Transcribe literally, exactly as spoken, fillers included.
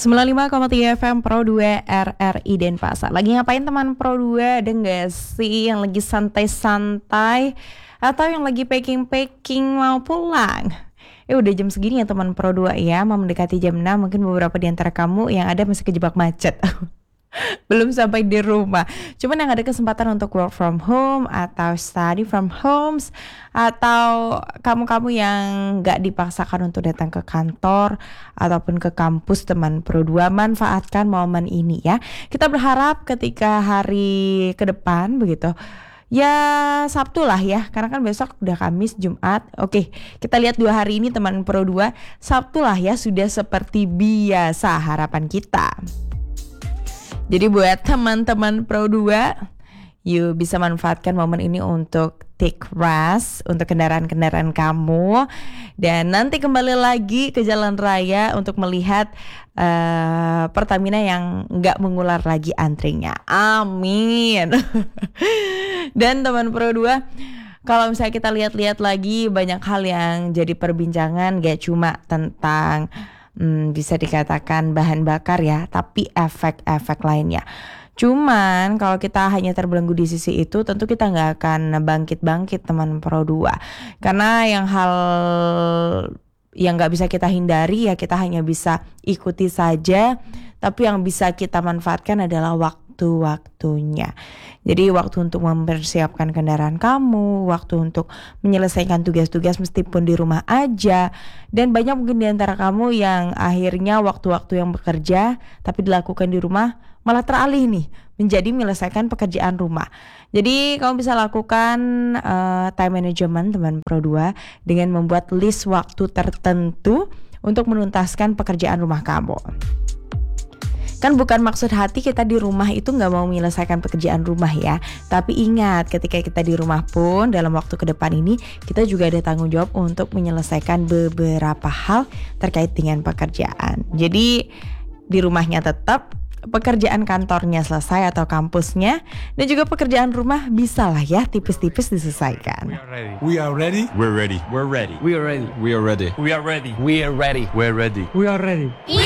sembilan puluh lima koma tiga F M Pro dua R R I Denpasar. Lagi ngapain teman Pro dua? Ada gak sih yang lagi santai-santai atau yang lagi packing-packing mau pulang? Eh udah jam segini ya teman Pro dua ya, mau mendekati jam enam. Mungkin beberapa di antara kamu yang ada masih kejebak macet. Belum sampai di rumah. Cuman yang ada kesempatan untuk work from home atau study from homes, atau kamu-kamu yang gak dipaksakan untuk datang ke kantor ataupun ke kampus teman Pro dua, manfaatkan momen ini ya. Kita berharap ketika hari ke depan begitu, ya Sabtu lah ya, karena kan besok udah Kamis, Jumat. Oke, kita lihat dua hari ini teman Pro dua. Sabtu lah ya, sudah seperti biasa harapan kita. Jadi buat teman-teman Pro dua, you bisa manfaatkan momen ini untuk take rest untuk kendaraan-kendaraan kamu, dan nanti kembali lagi ke jalan raya untuk melihat uh, Pertamina yang gak mengular lagi antrinya. Amin. Dan teman Pro dua, kalau misalnya kita lihat-lihat lagi, banyak hal yang jadi perbincangan, gak cuma tentang Hmm, bisa dikatakan bahan bakar ya, tapi efek-efek lainnya. Cuman kalau kita hanya terbelenggu di sisi itu, tentu kita gak akan bangkit-bangkit teman Pro dua. Karena yang hal yang gak bisa kita hindari ya, kita hanya bisa ikuti saja. Tapi yang bisa kita manfaatkan adalah waktu-waktunya. Jadi waktu untuk mempersiapkan kendaraan kamu, waktu untuk menyelesaikan tugas-tugas meskipun di rumah aja. Dan banyak mungkin di antara kamu yang akhirnya waktu-waktu yang bekerja tapi dilakukan di rumah malah teralih nih menjadi menyelesaikan pekerjaan rumah. Jadi kamu bisa lakukan uh, time management teman Pro dua dengan membuat list waktu tertentu untuk menuntaskan pekerjaan rumah kamu. Kan bukan maksud hati kita di rumah itu gak mau menyelesaikan pekerjaan rumah ya. Tapi ingat, ketika kita di rumah pun dalam waktu ke depan ini, kita juga ada tanggung jawab untuk menyelesaikan beberapa hal terkait dengan pekerjaan. Jadi di rumahnya tetap, pekerjaan kantornya selesai atau kampusnya, dan juga pekerjaan rumah bisa lah ya tipis-tipis diselesaikan. We are ready. We're ready. We're ready. We are ready. We are ready. We are ready. We are ready. We're ready. We are ready. We